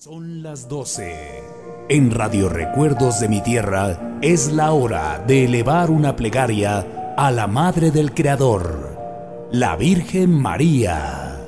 Son las 12. En Radio Recuerdos de mi Tierra es la hora de elevar una plegaria a la Madre del Creador, la Virgen María.